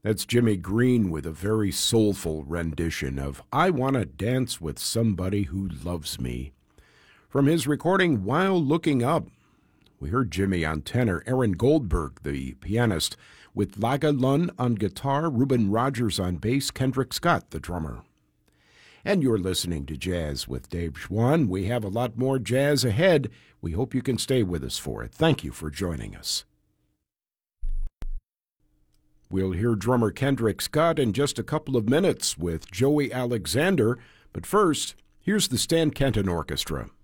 That's Jimmy Green with a very soulful rendition of I Wanna Dance with Somebody Who Loves Me. From his recording While Looking Up, we heard Jimmy on tenor, Aaron Goldberg, the pianist, with Laga Lunn on guitar, Reuben Rogers on bass, Kendrick Scott, the drummer. And you're listening to Jazz with Dave Schwann. We have a lot more jazz ahead. We hope you can stay with us for it. Thank you for joining us. We'll hear drummer Kendrick Scott in just a couple of minutes with Joey Alexander. But first, here's the Stan Kenton Orchestra.